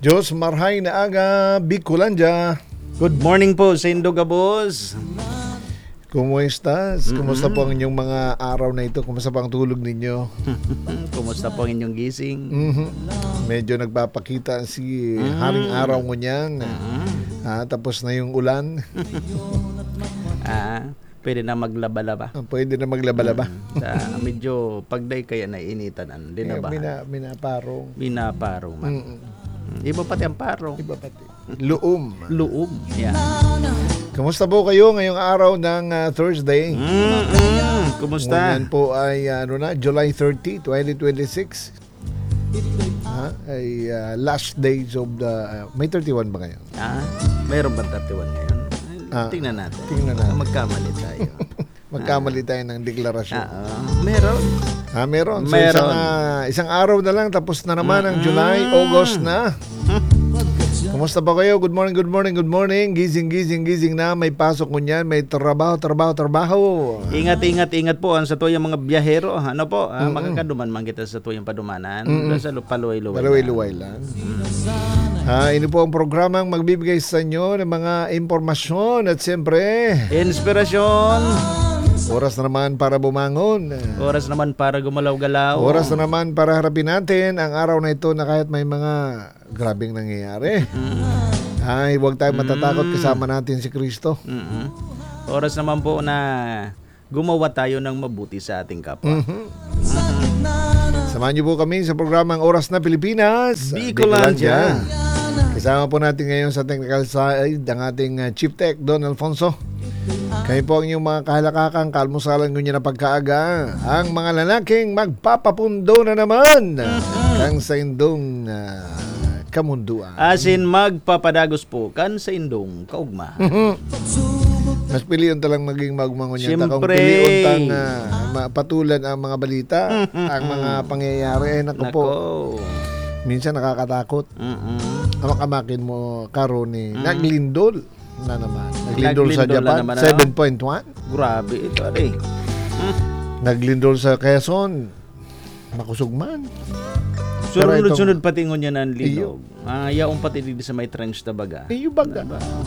Diyos marhay na aga, Bicolanja. Good morning po sa Indogabos. Kumusta? Kumusta po ang inyong mga araw na ito? Kumusta po ang tulog ninyo? Kumusta po ang inyong gising? Medyo nagpapakita si Haring Araw ngunyan. Tapos na yung ulan. Pwede na maglaba-laba. Pwede na maglaba-laba. Medyo pagday kaya nainitan. Di na ba? Minaparong. Minaparong man. Iba pati ang parong. Iba pati. Luum. Yeah. Kamusta po kayo ngayong araw ng Thursday? Kumusta? Ngayon po ay July 30, 2026. Last days of the... may 31 ba ngayon? Mayroon ba 31 ngayon? Tingnan natin. Magkamali tayo. Magkamali tayo ng deklarasyon. Meron. Meron. So, Meron. isang araw na lang tapos na naman ang July, August na. Kumusta pa kayo? Good morning, good morning, good morning. Gising na. May pasok ngunyan. May trabaho. Ingat po sa tuyang mga biyahero. Ano po? Makakaduman man kita sa tuyang padumanan. Sa paluway-luway lang. Ini po ang programang magbibigay sa inyo ng mga impormasyon at siyempre inspirasyon. Oras na naman para bumangon. Oras naman para gumalaw-galaw. Oras na naman para harapin natin ang araw na ito na kahit may mga grabing nangyayari. Huwag tayong matatakot, kasama natin si Kristo. Oras naman po na gumawa tayo ng mabuti sa ating kapwa. Samahan niyo po kami sa programang Oras na Pilipinas, Bicolanja. Kasama po natin ngayon sa technical side ang ating Chief Tech, Don Alfonso. Kayo po ang inyong mga kahalakakang kalmusalan nyo na pagkaaga. Ang mga lalaking magpapapundo na naman kang sa indong kamunduan. Asin magpapadagos po kan sa indong kaugma. Mas piliyon talang maging magmangon yan. Siyempre. Kung piliyon tang patulan ang mga balita, ang mga pangyayari. Nako. Minsan nakakatakot. Makamakin mo karon ni naglindol na naman. Naglindol sa Japan, 7.1. Grabe ito, Naglindol sa Quezon, makusugman. Sunod-sunod pati ngon yan ang linog. Yaong pati dito sa may trench na baga. Iyo baga.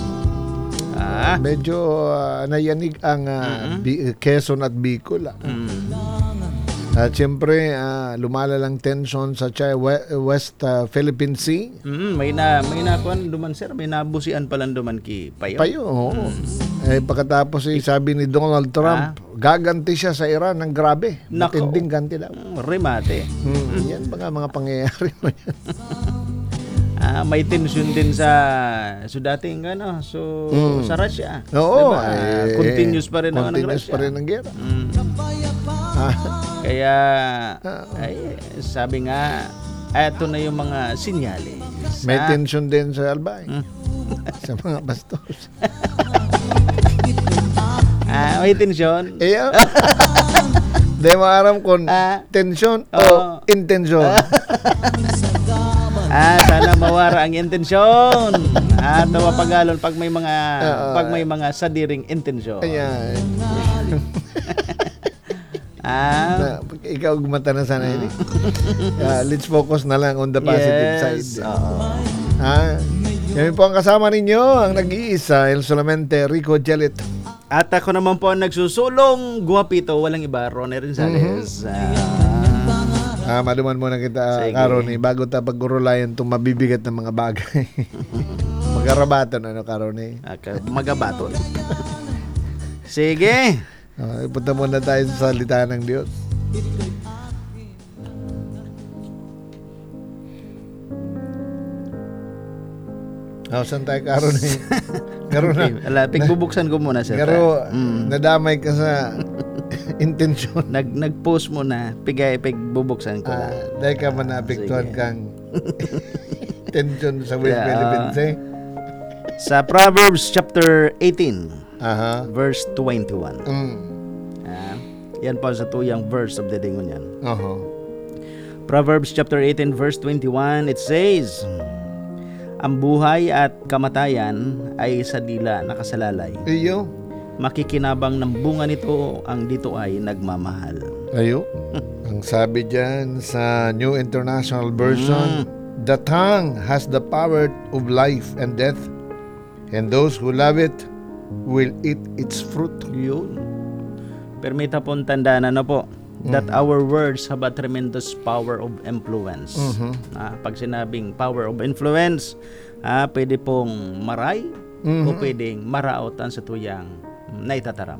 Medyo nayanig ang Quezon at Bicol. At siyempre, lumalalang tension sa West Philippine Sea. May nakuan duman, sir. May nabusian palang duman ki Payo. Oo. Pagkatapos sabi ni Donald Trump, gaganti siya sa Iran ng grabe. Matinding ganti daw. Remate. Yan mga pangyayari mo yan. May tension din sa dating sa Russia. Oo. Diba? Continuous pa rin ang Russia. Continuous pa rin ang gera. Kaya sabi nga, eto na yung mga sinyalis. May tension din sa Albay. Sa mga bastos. May tension? Di mo aram kung tension o intention. Sana mawara ang intensyon. Tawa pagalon pag may mga sadiring intensyon. Ayan. Ikaw gumata na sana ini. Let's focus na lang on the positive side. Kami po ang kasama ninyo, ang nag-iisa, El Solamente Rico Jalit. At ako naman po ang nagsusulong, guwapito, walang iba, Ronnie Rizales. Maluman muna kita, Karoni, bago ta pag-urulayan itong mabibigat na mga bagay. Magarabaton, Karoni? Magabaton. Sige. Punta muna tayo sa salita ng Diyos. Saan tayo, Karoni? Pigbubuksan ko muna, sir. Pero nadamay ka sa intensyon. Nag-post mo na. Pigbubuksan ko na. Dahil ka man naapektuhan kang intensyon sa West Philippines. Sa Proverbs chapter 18. Verse 21. Yan po sa tuyang verse of the day ngunyan. Proverbs chapter 18 verse 21, it says, ang buhay at kamatayan ay sa dila nakasalalay. Iyo. Makikinabang ng bunga nito ang dito ay nagmamahal. Ayo. Ang sabi diyan sa New International Version, The tongue has the power of life and death, and those who love it will eat its fruit. Yun. Permita pong tandaan na po that our words have a tremendous power of influence. Pag sinabing power of influence, pwede pong maray o pwedeng maraot ang satuyang naitataram.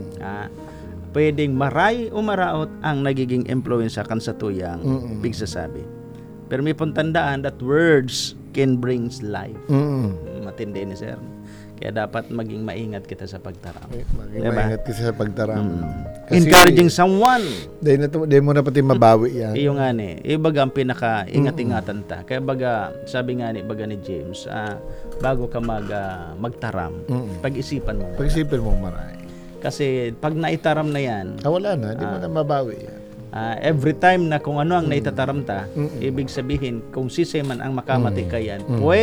Pwedeng maray o maraot ang nagiging influensya kan satuyang bigsasabi. Pero may pong tandaan that words can bring life. Matindi ni sir. Kaya dapat maging maingat kita sa pagtaram. Maingat kita sa pagtaram. Kasi, encouraging someone. Dahil mo na pati mabawi yan. Iyo nga ni. Baga ang pinaka-ingat-ingatan ta. Kaya baga, sabi nga ni, baga ni James, bago ka magtaram, pag-isipan mo. Pag-isipan mo maray. Kasi pag naitaram na yan, wala na. Di mo na mabawi yan. Every time na kung ano ang naitataram ta, ibig sabihin, kung sisay man ang makamati ka yan,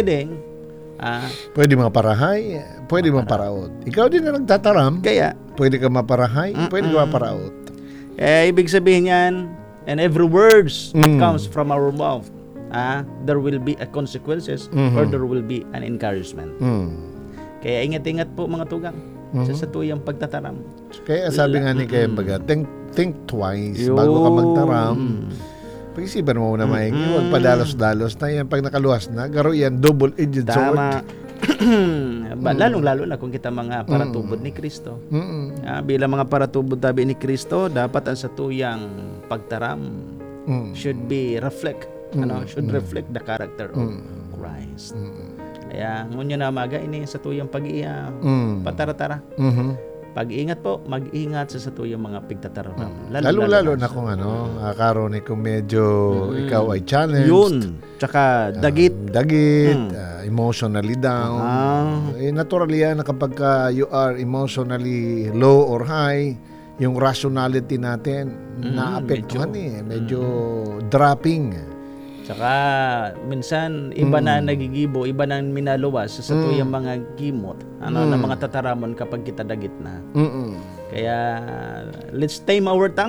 pwede maparahay, pwede maparaot. Ikaw din na nagtataram. Kaya, pwede ka maparahay, pwede ka maparaot. Ibig sabihin yan, and every words that comes from our mouth, there will be a consequences or there will be an encouragement. Kaya ingat-ingat po mga tugang sa satuyang pagtataram. Kaya sabi nga ni Kembaga, think twice bago ka magtaram. Pag-isipan mo muna maigi, huwag padalos-dalos na yan. Pag nakaluwas na, garo yan, double-edged sword. Tama. Lalong-lalo na kung kita mga paratubod ni Kristo. Bilang mga paratubod tabi ni Kristo, dapat ang satuyang pagtaram should reflect the character of Christ. Kaya ngunyo na maga ini satuyang pag-iya patara-tara. Pag-ingat po, mag-ingat sa satuyang mga pigtataram. Lalo-lalo na kung karon kung medyo ikaw ay challenged. Yun. Tsaka dagit. Emotionally down. Naturally yan na kapag you are emotionally low or high, yung rationality natin naapektuhan medyo dropping. Tsaka minsan iba na nagigibo, iba na minaluwas sa satuyang mga gimot, na mga tataramon kapag kita dagit na. Kaya let's tame our tongue.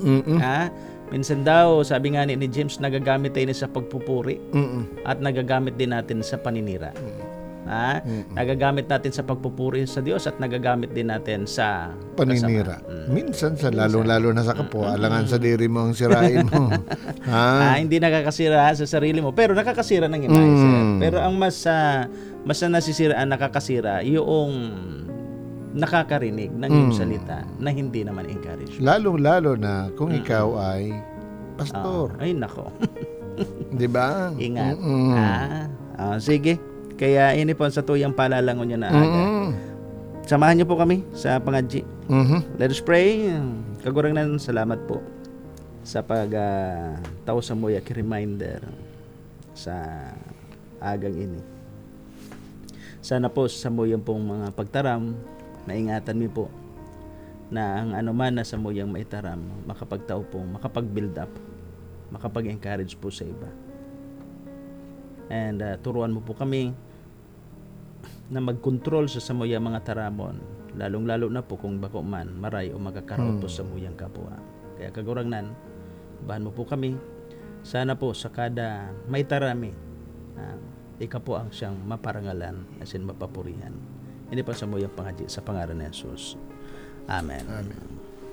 Minsan daw, sabi nga ni James, nagagamit tayo sa pagpupuri at nagagamit din natin sa paninira. Nagagamit natin sa pagpupuri sa Diyos at nagagamit din natin sa paninira. Minsan sa lalo-lalo na sa kapwa, alangan sa diri mo ang sirain mo. Hindi nakakasira sa sarili mo, pero nakakasira ng iba. Pero ang mas nasisiraan, nakakasira yung nakakarinig ng iyong salita na hindi naman encourage. Lalo-lalo na kung ikaw ay pastor. Ay nako. 'Di ba? Ingat. Sige. Kaya ini po sa tuyang palalangon niya na aga. Samahan niyo po kami sa pangadji. Let us pray. Kagurangnan, salamat po sa pag-taw sa moyak reminder sa agang ini. Sana po sa moyang pong mga pagtaram, naingatan mi po na ang anuman na sa moyang maitaram, makapagtao pong makapag-build up, makapag-encourage po sa iba. And turuan mo po kami na mag-control sa samuyang mga taramon, lalong-lalo na po kung bako man maray o magkakaroon po sa muyang kapwa. Kaya kagurangnan, bahan mo po kami, sana po sa kada may tarami, ikaw po ang siyang maparangalan as in mapapurihan. Hindi pa sa muyang pangadji sa pangalan ni Jesus. Amen. Amen.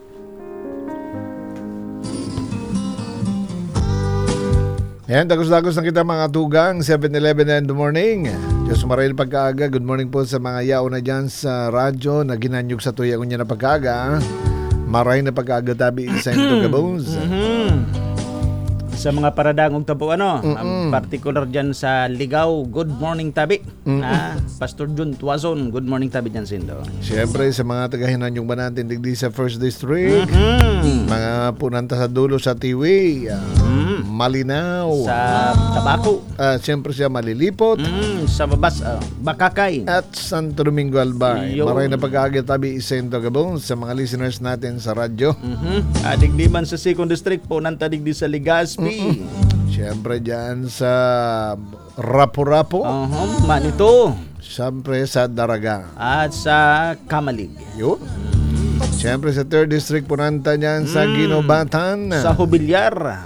Yan, dagos-dagos na kita mga tugang, 7-11 in the morning. Diyos marahil pagkaaga. Good morning po sa mga yao na dyan sa radyo na ginanyog sa tuyang niya na pagkaaga. Marahil na pagkaaga tabi sa ito gabos. Sa mga paradangog tabo particular dyan sa Ligaw, good morning tabi. Pastor Jun Tuazon, good morning tabi dyan sindo. Siyempre sa mga tagahinanyong ba natin digdi sa First District, mga punanta sa dulo sa Tiwi, Malinaw, sa Tabaco, siyempre siya Malilipot, sa Babas, Bakakay, at Santo Domingo Albay. Maray na pag-aaga tabi isento gabon sa mga listeners natin sa radyo. Digdiman sa Second District po nanta digdi sa Legazpi. Siyempre dyan sa Rapo-Rapo, Manito, siyempre sa Daraga, at sa Kamalig. Yun. Siyempre sa 3rd District punanta dyan sa Ginobatan, sa Hubilyar,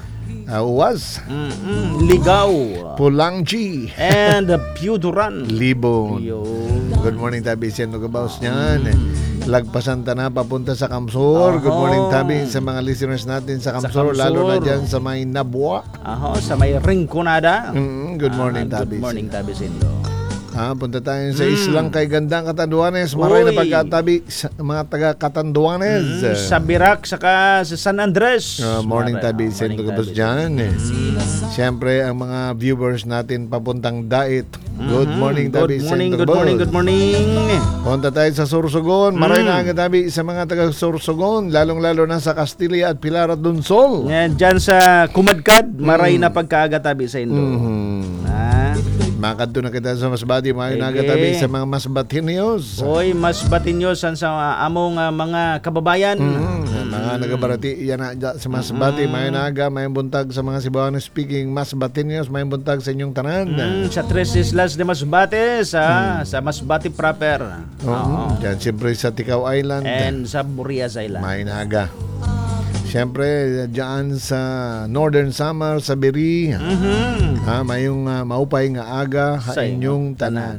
Uwas. Ligaw. Pulangji. And Piuduran. Libon. Yo. Good morning, Tabi. Sino kabaos niyan? Lagpasan ta na papunta sa Kamsur. Good morning, Tabi, sa mga listeners natin sa Kamsur, lalo na dyan sa may Nabwa. Sa may Rinconada. Good morning, Tabi. Good morning, Tabi Sindo. Punta tayo sa islang kay Gandang Catanduanes. Maray na pagkatabi sa mga taga Catanduanes. Sa Birac, saka sa San Andres. Morning, Tabi. Sendo kabos dyan. Siyempre, ang mga viewers natin papuntang Dait. Good morning, Tabi. Good morning. Punta tayo sa Sorsogon. Maray na ang Tabi sa mga taga Sorsogon, lalong-lalo na sa Castilla at Pilar at Dunsol. Dyan sa Kumadkad, maray na pagkaaga, Tabi sa Indo. Makadto na kita sa Masbati, mayo nagatabi sa mga Masbati News. Oy, Masbati News sa among mga kababayan. Mga nagabarati yan na sa Masbati, mayo naga, may buntag sa mga Cebuano speaking Masbati News, may buntag sa inyong tanan. Sa Tres Islas de Masbate, sa Masbati proper. Diyan siyempre sa Ticao Island. And sa Burias Island. May naga. Siyempre, dyan sa Northern Samar, sa Beri, mayong maupay nga aga sa inyong tanan.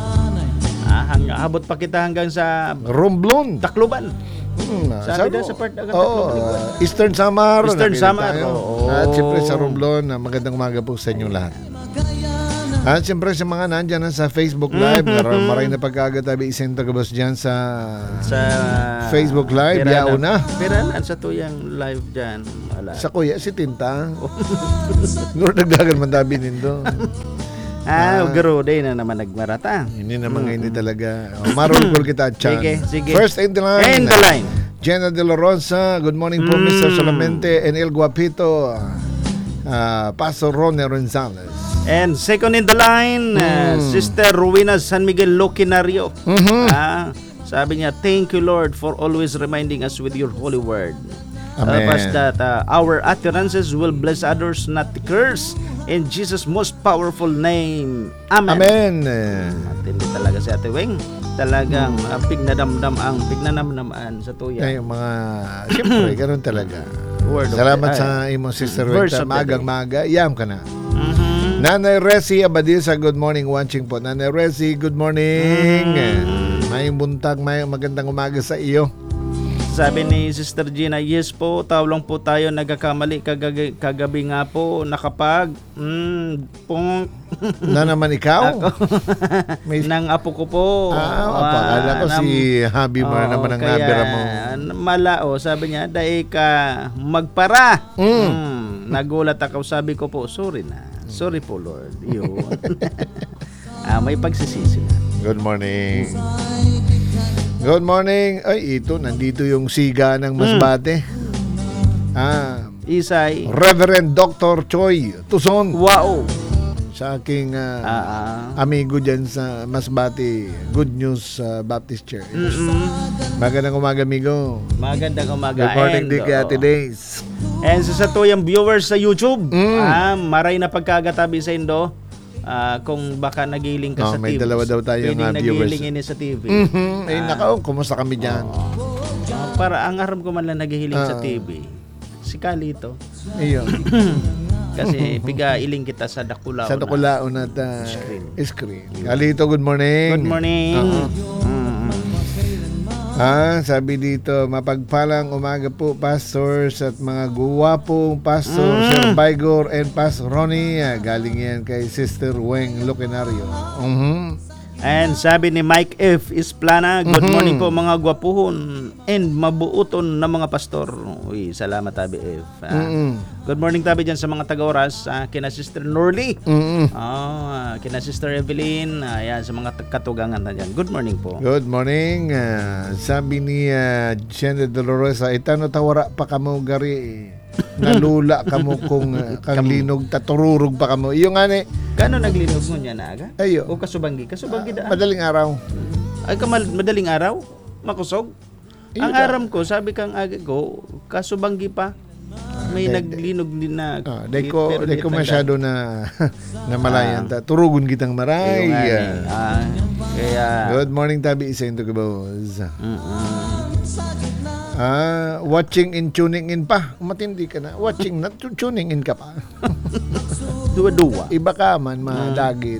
Abot pa kita hanggang sa Romblon, Tacloban. Sabi na sa part ng Tacloban. Eastern Samar. At siyempre sa Romblon, magandang umaga po sa inyong lahat. At siyempre sa mga nandyan sa Facebook Live, maray na pagkagatabi isang tagabos dyan sa Facebook Live. Yao na. Pero sa tuyang live dyan. Wala. Sa kuya, si Tinta. Nung nagdagan man tabi nindo. Garo, day na naman nagmarata. Hindi naman hindi talaga. Marul ko kita, Chan. Sige. First in the line. Jenna De La Rosa. Good morning po, Mr. Solamente and El Guapito. Pastor Ronnie Renzales. And second in the line, Sister Ruina San Miguel Loquinario. Sabi niya, thank you Lord for always reminding us with your holy word. Help us that our utterances will bless others, not curse. In Jesus' most powerful name. Amen. Matindi talaga si Ate Weng. Talagang pignanamnamaan sa tuya. Ay, mga, siyempre, ganoon talaga. Salamat sa imong Sister Ruina. Magang-maga, iyam ka na. Nanay Resi Abadisa, good morning watching po. Nanay Resi, good morning. May buntag, may magandang umaga sa iyo. Sabi ni Sister Gina, yes po, tawlang po tayo nagkakamali kagabi nga po nakapag na naman ikaw? Nang apo ko po. Akala ko si Habi mo naman ang nabira mo. Malao, sabi niya, dahil ka magpara. Nagulat ako, sabi ko po, sorry na. Sorry po, Lord. Yun. May pagsisisi na. Good morning. Good morning. Ay, ito, nandito yung siga ng Masbate. Isay. Reverend Dr. Choi Tuson. Wow. Sa aking amigo dyan sa Masbate Good News Baptist Church. Magandang umaga, amigo. Magandang umaga. Good morning, Dick Ate Days. And sa tuyang viewers sa YouTube, maray na pagkagatabi sa Indo. Kung baka nagiling ka sa may TV. May dalawa daw tayong viewers. Nagiling ini sa TV. Kumusta kami dyan? Para ang aram ko man lang nagihiling sa TV. Si Kalito. Iyon. Kasi piga-iling kita sa Dakulaon. Sa Dakulaon at screen. Kalito, good morning. Good morning. Sabi dito, mapagpalang umaga po, pastors at mga guwapong pastor, Sir Baigor and Pastor Ronnie. Galing yan kay Sister Weng Loquinario. And sabi ni Mike F. Isplana, good morning po mga gwapuhon and mabuuton na mga pastor. Uy, salamat Tabi F. Good morning Tabi dyan sa mga taga-oras, kina Sister Norly, kina Sister Evelyn, ayan, sa mga katugangan na dyan. Good morning po. Good morning. Sabi ni Jenna Dolorosa, itano tawara pa kamo gari. Nalula kamo kung kang linog tatururog pa kamo. Iyo nga ni. Kano naglinog mo niya na aga? Ayo. O kasubanggi daan. Madaling araw. Ay madaling araw? Makusog? Ang aram ko, sabi kang aga ko, kasubanggi pa. May naglinog din na. Dahil ko masyado na malayan. Turugon kitang maray. Kaya good morning Tabi, isa yung tugabos. Watching in, tuning in pa. Matindi ka na. Watching na, tuning in ka pa. Dua-dua. Iba ka man, mga dagit.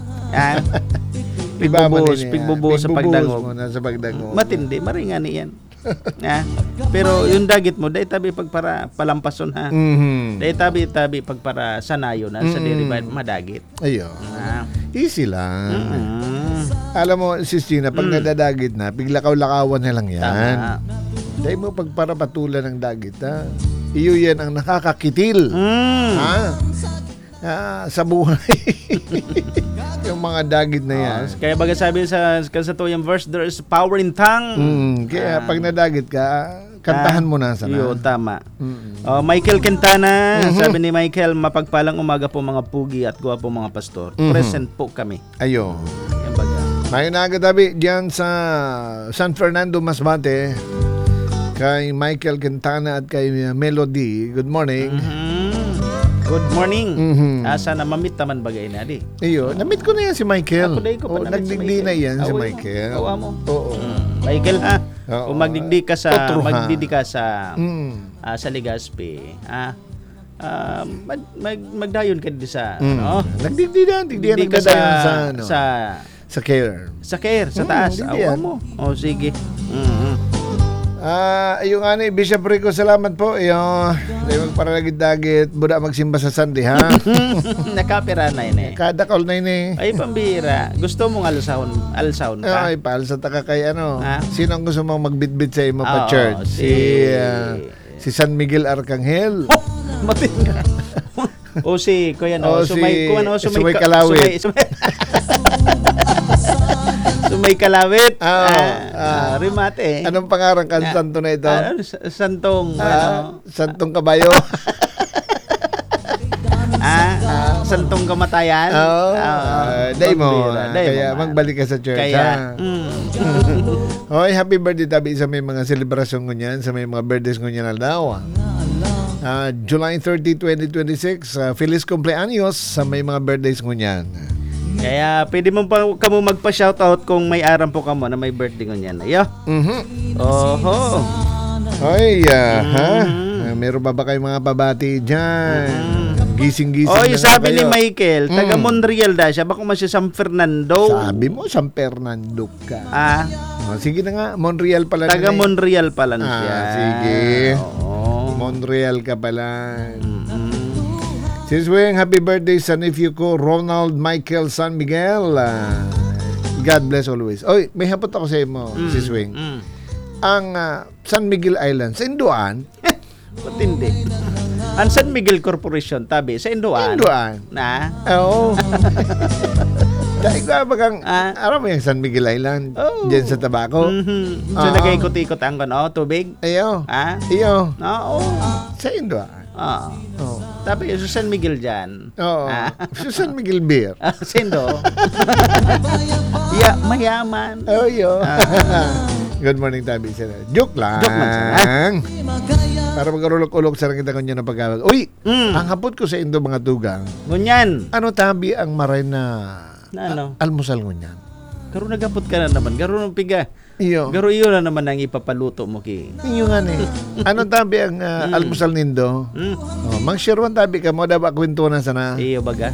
Pigbubuhos sa pagdangog. Mo na sa pagdangog. Matindi, maringani yan. Pero yung dagit mo, dahil tabi pagpara palampason ha. Dahil tabi pagpara sanayo na sa derivate madagit. Ayun. Easy lang. Alam mo, Sis Gina, pag nadadagit na, piglakaw-lakawan na lang yan. Tama. Dahil mo pagpara patulan ng dagit, ha? Iyo yan ang nakakakitil. Sa buhay. Yung mga dagit na yan. Kaya baga sabi sa kasatuyang verse, there is power in tongue. Kaya pag nadagit ka, kantahan mo na sana. Yun, tama. Michael Quintana, sabi ni Michael, mapagpalang umaga po mga pugi at guwapo mga pastor. Present po kami. Ayun. Yan baga. Ngayon nagatabi diyan sa San Fernando, Masbate, kay Michael Quintana at kay Melody. Good morning. Good morning. Sana mamit naman bagay na di. Iyo, namit ko na yan si Michael. Ako nagdigdi na yan si Michael. Awa mo. Oo. Michael ha. Oo. Kung magdigdi ka sa sa Legazpi, magdayon ka di sa Nagdigdi ka sa care. Sa care, sa taas. Awa mo. Sige. Yung ani, Bishop Rico, salamat po. Yung magparalagit-dagit, buda magsimba sa Sunday, ha? Nakapira na yun eh. Kada call na yun eh. Ay, pambira. Gusto mong alsahon ka? Ay, paalsa ta ka kay ano. Sino ang gusto mong magbitbit sa imo pa church? Si San Miguel Arcangel. Matin ka. Si Kuya no. Sumay Kalawit. Sumay Kalawit. Rimate. Anong pangarang kan santo na ito? Santong Kabayo. Santong kamatayan. Day mo. Kaya magbalik ka sa church. Kaya. Hoy, happy birthday tabi sa may mga selebrasyon ko niyan, sa may mga birthdays ko niyan na daw. July 30, 2026, Feliz Cumpleaños sa may mga birthdays ko niyan. Kaya pwede mo pa kamo magpa-shoutout kung may aram po kamo na may birthday ko niyan. Ayo. Oho. Hoy, meron ba kayong mga pabati diyan? Gising-gising. Sabi ni Michael, taga Montreal da siya. Baka man siya San Fernando. Sabi mo, San Fernando ka. Sige na nga, Montreal pala. Taga Montreal pala na siya. Sige. Montreal ka pala. Sis Wing, happy birthday sa nephew ko, Ronald Michael San Miguel. God bless always. Oy, may hapot ako sa mo, Sis Wing. Ang San Miguel Island, sa Induan. Matindi. Ang San Miguel Corporation, tabi, sa Induan. Oo. Dahil ko bagang, alam mo yung San Miguel Island, dyan sa Tabaco. So, nag-ikot-ikot ang tubig? Iyo. Oo. Sa Induan. Tapi sa San Miguel dyan. Oo. Sa San Miguel Beer. Sindo. Mayaman. Good morning, Tabi. Joke lang. Para magkarulok-ulok sa kita kanya na pagkawag. Uy, ang hapot ko sa Indo mga tugang. Ngunyan. Ano Tabi ang maray na almusal ngunyan? Karoon nagapot ka na naman. Karoon ng piga. Garo iyo na naman ang ipapaluto mo ki. Iyo nga ni. Ano Tabi ang almusal nindo? Mang Sherwan Tabi ka mo dapat kwento na sana. Iyo baga.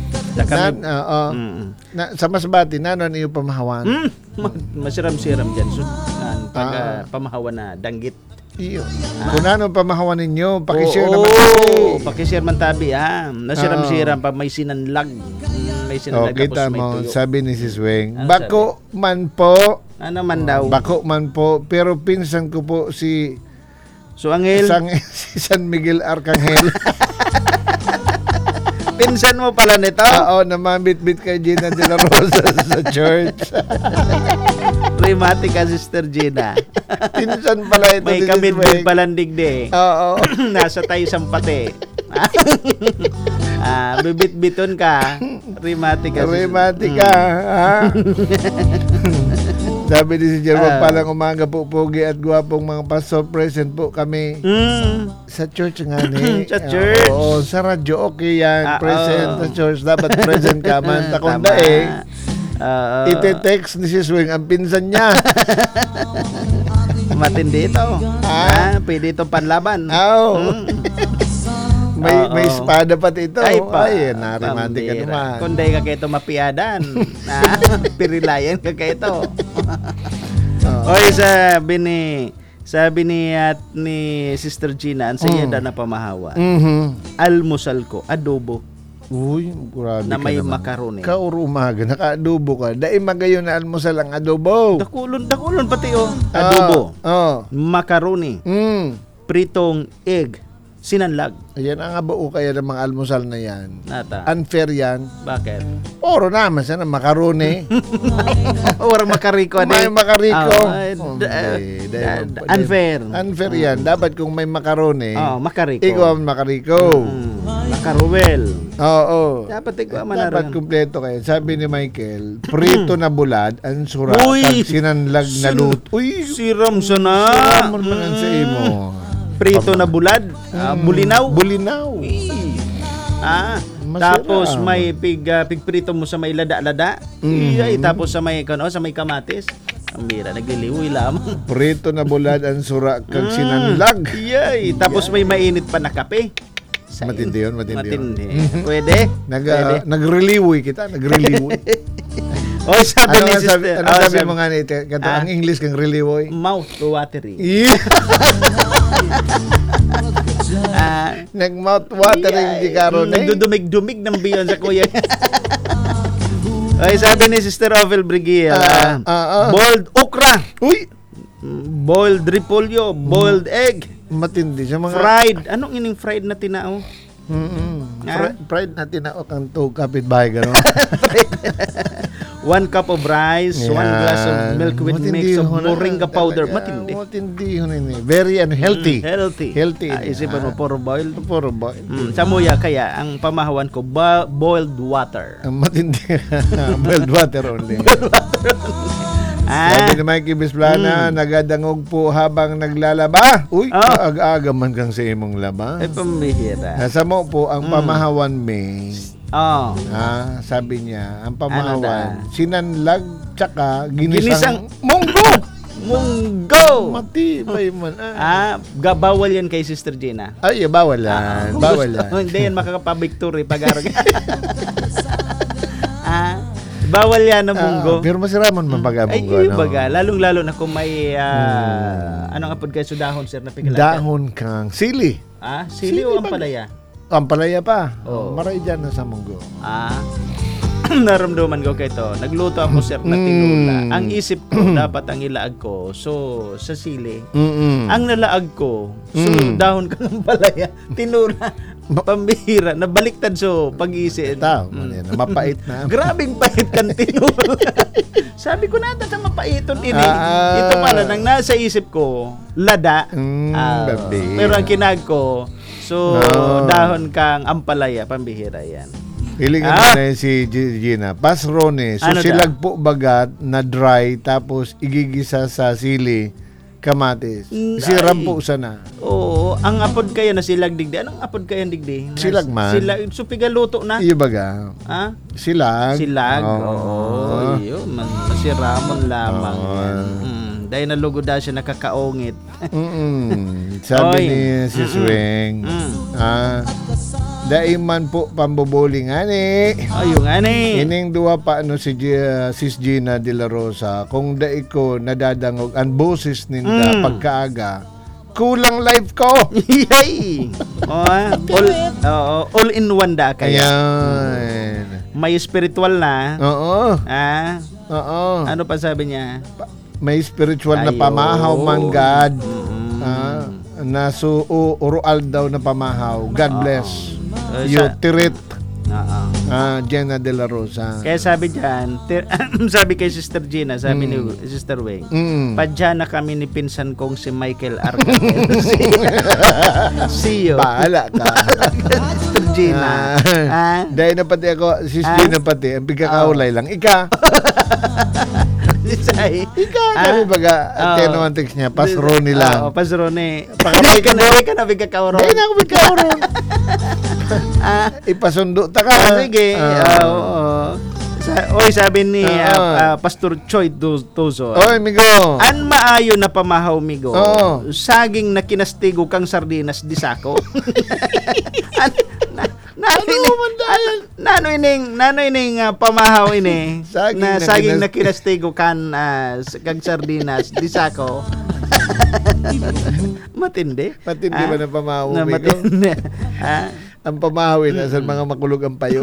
Sa Masbati nanon iyo pamahawan. Masiram-siram diyan. So, pamahawan na danggit. Iyo. Kung ano pamahawan ninyo, paki-share naman paki-share man Tabi nasiram-siram pa may sinanlag. May sinanlag kita mo, sabi ni Sis Weng, bako man po. Ano man daw? Bako man po, pero pinsan ko po si Angel. Si San Miguel Arcangel. Pinsan mo pala nito? Oo, namambit-bit kay Gina de la Rosa sa church. Rimati ka, Sister Gina. Pinsan pala ito. May kamid-bid palang digdi. Oo. Nasa tayo sampate. Bibit-biton ka. Rimati ka. Sabi ni si Jerome palang umaga po, pogi at guwapong mga pastor, present po kami sa church nga ni. Sa church? Oo, sa radyo, okay yan. Present sa church. Dapat present ka man. Takunda ite-text ni si Swing ang pinsan niya. Matindi ito. Pwede ito panlaban. May espada pati ito. Ay, narimante ka naman. Kundi ka kayo ito mapiadan. Pirilayan ka kayo ito. Oy, sabi ni Sister Gina, ang saya na pamahawa. Almusal ko, adobo. Uy, grabe na may ka naman. makaroni. Kaurumaga, naka-adobo ka. Dahil magayon na almusal ang adobo. Dakulon pati adobo. Makaroni. Pritong egg. Sinanlag. Ayan ang abuo kaya ng mga almusal na yan. Nata. Unfair yan. Bakit? Oro naman sana makaroni. Orang makariko. May makariko. Unfair. Unfair yan. Dapat kung may makaroni, makariko. ikaw ang makariko. Makaruwel. Oo. Dapat ikaw Dapat kumpleto kayo. Sabi ni Michael, prito na bulad, ang sura, kag sinanlag na luto. Uy, siram sana. Siram mo naman sa imo. Prito na bulad, bulinaw. Tapos may pigprito mo sa may lada-lada. Tapos sa may kamatis. Ang mira, nagliliwi lamang. Prito na bulad ang sura kag sinanlag. Tapos may mainit pa na kape. Matindi yun. Pwede? Nagreliwi kita, sabi ni sister. Ano sabi mo nga nito? Ang English kang reliwoy? Mouth watering. Nag-mouth watering di karon. Nagdudumig-dumig ng biyon sa kuya. Sabi ni Sister Ovel Brigil, boiled okra. Uy! Boiled repolyo, boiled egg. Matindi siya mga... Fried. Anong ining fried na tinao? Fried na tinao kang to kapitbahay gano'n. 1 cup of rice, 1 glass of milk with mix of moringa powder. Matindi yun. Very healthy. Healthy. Isipan mo, puro boiled. Sa muya kaya, ang pamahawan ko, boiled water. Matindi. Boiled water only. Sabi ni Mikey Bisplana, nagadangog po habang naglalaba. Uy, aga-aga man kang sa imong laba. Ay, pambihira. Nasa mo po ang pamahawan may. Sabi niya, ang pamahawan, sinanlag tsaka ginisang munggo. Matibay man. Bawal yan kay Sister Gina. Ay, bawal yan. Hindi yan makakapabictory pag-arag. Bawal yan ang munggo. Pero masiraman man pag munggo. Ay, baga. Lalong-lalo na kung may, anong apod kayo dahon, sir, na pikilan? Dahon kang sili. Sili o ampalaya? Ampalaya pa. Maray dyan na sa munggo. Naramdaman ko kayo ito. Nagluto ako, sir, na tinula. Ang isip ko, dapat ang ilaag ko. So, sa sili. Ang nalaag ko, dahon kang ampalaya, tinula. Pambihira, nabaliktad pag-iisip. Mapait na. Grabing pait kang tinula. Sabi ko nata sa mapaiton ini. Ito pala, nang nasa isip ko, lada. Pero ang kinag ko, dahon kang ampalaya, pambihira yan. Hilingan na si Gina. Pasrone. Silag po bagat na dry, tapos igigisa sa sili. Kamatis. Siram po sana. Oo. Ang apod kayo na silag digdi. Anong apod kayo digdi? Silag man. So, pigaluto na. Iyo baga. Silag. Oo. Masiramon lamang. Dahil nalugod na siya nakakaungit. Sabi ni Sis Weng. Dahil man po pambubuling ani. Ayun ani. Ining duwa pa si Sis Gina de la Rosa. Kung dai ko nadadangog ang boses ninda pagkaaga, kulang life ko. Yay! All in one da kaya. Ayan. May spiritual na. Oo. Ano pa sabi niya? May spiritual na pamahaw man God. Urual daw na pamahaw. God bless. Tirit. Gina de la Rosa. Kaya sabi dyan, sabi kay Sister Gina, sabi ni Sister Weng, padya na kami ni pinsan kong si Michael Arcangel. See you. Bahala ka. Sister Gina. Dahil na pati ako, Sis Gina pati, ang pagkakaulay lang. Ika kami baga, ang text niya, pasroni lang. Pasroni. Pakabay ka na bigkakauron. Dahil na ako bigkakauron. Ipasundo ta ka. Sige. sabi ni Pastor Choi Tuzo. Oy, migo. An maayo na pamahaw, migo. Saging na kinastigo kang sardinas di sako. Nano ining pamahaw ini saging na kinastigo kan kang sardinas di sako. Matindi ba na pamahaw, migo? Matindi. Ang pamahawin sa mga makulog ang payo.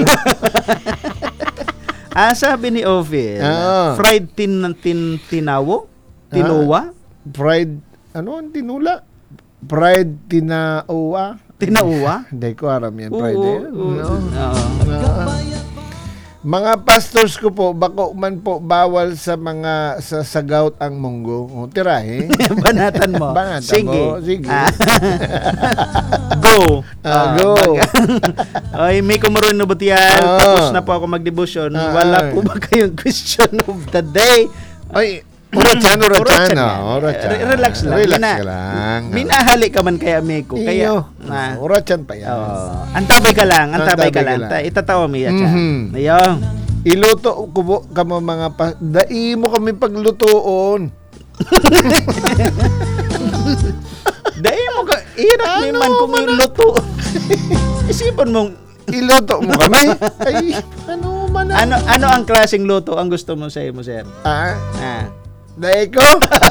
Sabi ni Ophel, fried tinawo? Tinowa? Fried, ano ang tinula? Fried tinauwa? Tinauwa? Hindi ko aram yan, fried. Mga pastors ko po, bako man po bawal sa mga sa gout ang munggo. Tirahe. Banatan mo. Sige. Go. Go. Oy, may kumuron na butiyan. Tapos na po ako mag-devotion. Wala po ba kayong question of the day? Oy, Urachan. Relax lang. Minahali ka man kaya Meko. Kaya Urachan pa yan. Antabay ka lang. Itatawa mo yan. Ayun. Iluto ko po kamo mga dai mo kami paglutoon. Dai mo ka irap ni man kung iluto. Isipan mong iluto mo kami. Ay, ano man. Ano ang klaseng luto ang gusto mo sa iyo, sir? Dahil ko?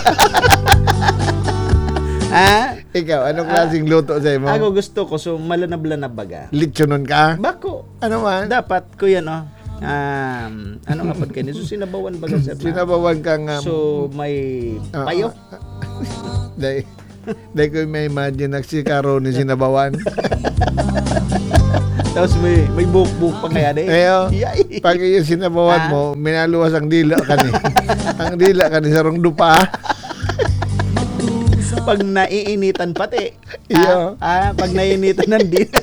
Ikaw, anong klaseng luto sa mo? Ako gusto ko, so malanab-lanab baga. Litsonon ka? Bako. Ano man? Dapat ko yan, ano nga pag kayo? So, sinabawan baga, sir. Sinabawan kang... so, may payo? Dahil ko may imagine nagsikaro ni sinabawan. Tapos may buhok-buhok pa kaya din. Pag yung sinabawan mo, minaluwas ang dila ka ni. Ang dila ka ni sarong dupa. Pag naiinitan pati. Pag naiinitan ng dila.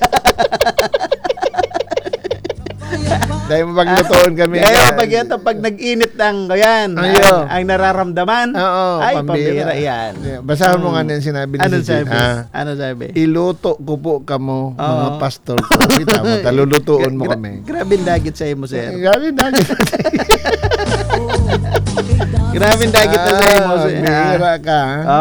Dahil mapaglutoon kami. Pag nag-init ang nararamdaman. Ay, pambira yan. Basahan mo nga yung sinabi ni Ano sabi? Iluto ko po kamo, mga pastor ko. Kita mo, talulutuon mo kami. Grabe dagit sa mo, sir. Grabe dagit. Grabe dagit na sa mo, sir. Mira ka.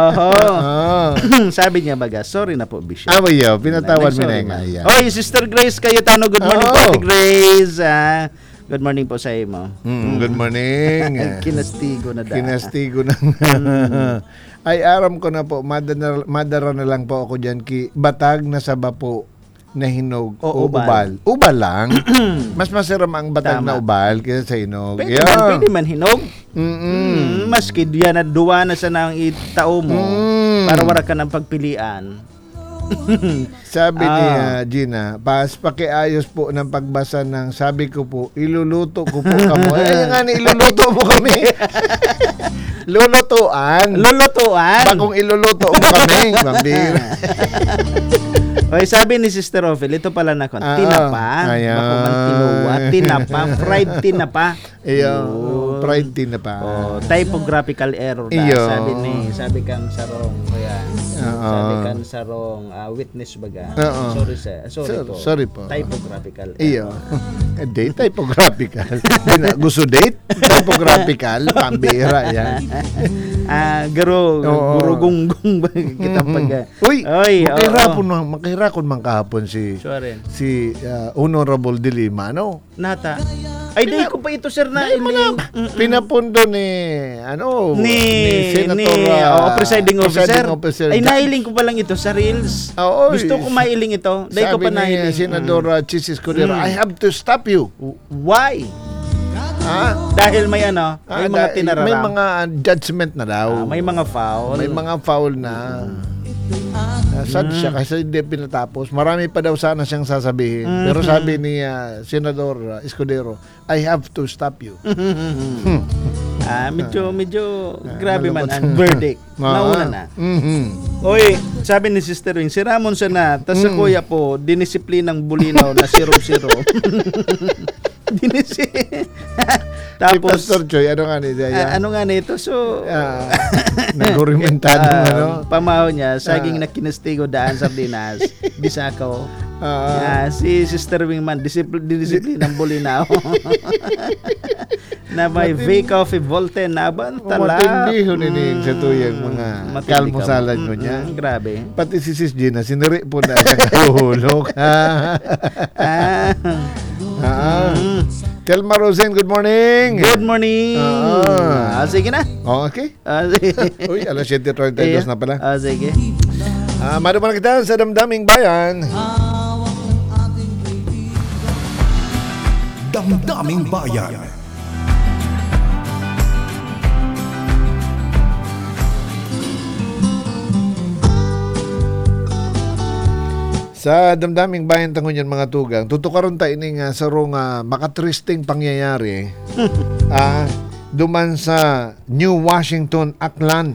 Sabi niya baga, sorry na po, Bishop. Pinatawad mo na yung Oy, Sister Grace Cayetano, good morning po, Grace. Good morning po sa iyo. Good morning. Kinastigo na Kinastigo na. Ay, aram ko na po, madara na lang po ako dyan batag na saba po na hinog o ubal. Ubal lang. Mas masarap ang batag na ubal kaysa sa hinog. Pwede man hinog. Maski diyan na duwa na sa nang itao mo para wala ka ng pagpilian. Sabi ni Gina, pakiayos po ng pagbasa ng sabi ko po, iluluto ko po kamo. Ay nga ni iluluto mo kami. Lulutuan. Bakong iluluto mo kami. Bambira. Okay, sabi ni Sister Ophel, ito pala na tinapa. Bako man tinuwa. Tinapa. Fried tinapa. Fried tinapa. Typographical error na. Sabi kang sarong. Sabi kang sarong witness baga. Sorry po. Typographical error. Typographical. Gusto date? Typographical. Pambira yan. Guro-gunggong kita pagka. Uy, makirakon man kahapon si Honorable De Lima, no? Nata. Ay, di ko pa ito, sir, na pinapundo ni Senator presiding officer. Ay, nailing ko pa lang ito sa Reels. Gusto ko mailing ito. Dahil ko pa nailing. Sabi ni Senador Chis Escudero, I have to stop you. Why? Dahil may mga tinararam. May mga judgment na daw. May mga foul. May mga foul na. Sad siya kasi hindi pinatapos. Marami pa daw sana siyang sasabihin. Pero sabi ni Senador Escudero, I have to stop you. Medyo grabe man ang verdict. Nauna na. Oy, sabi ni Sister Wing, si Ramon siya na, tas sa kuya po, dinisiplinang bulinaw na siro-siro. Tapos si Pastor Choy, ano nga nito? So, nagurimentado pamahaw niya, saging na kinastigo daan sardinas, bisakaw, Si Sister Wingman, disiplin ang bulinaw. Na may Vic of Volte na ba? Matindi ho nini sa tuyang mga kalmusalan ko niya. Grabe. Pati si Sis Gina, siniri po na nagkahulog. Telma Rosen, good morning. Good morning. Sige na. Okay. Uy, alas 7:32 na pala. Sige. Maduman kita sa Damdaming Bayan. Damdaming Bayan. Sa Damdaming Bayan tangon yan mga tugang, tutukaron tayo ining sarong makatristing pangyayari duman sa New Washington, Aklan.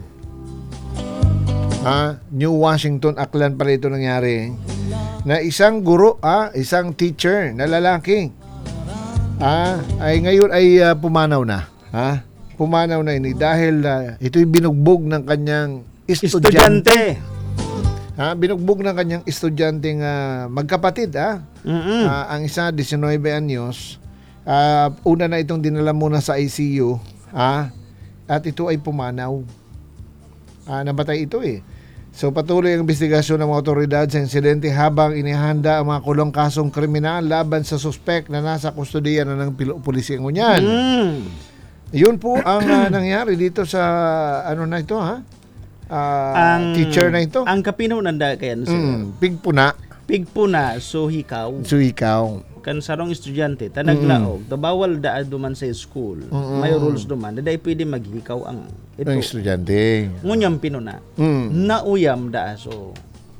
New Washington, Aklan pala ito nangyari. Na isang guro, isang teacher na lalaki, ay ngayon ay pumanaw na. Pumanaw na ini dahil ito'y binugbog ng kanyang estudyante. Binugbog ng kanyang estudyanteng magkapatid. Ang isa 19 anyos. Una na itong dinala muna sa ICU. At ito ay pumanaw. Namatay ito eh. So patuloy ang investigasyon ng mga otoridad sa insidente habang inihanda ang mga kulong kasong kriminal laban sa suspek na nasa kustodiya na ng pulisya ngunyan. Yun po ang nangyari dito sa na ito ang teacher na ito. Ang kapinunan kaya Pigpuna, so hikaw. Kan sarong estudyante tanaglaog, bawal da duman sa school. May rules duman, dai pwede maghikaw ang ito. Ang estudyante. Ngunyam pinuna. Nauyam da so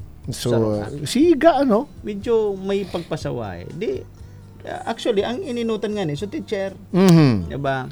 siga medyo may pagpasaway. Di actually ang ininutan nga ni so teacher. Diba?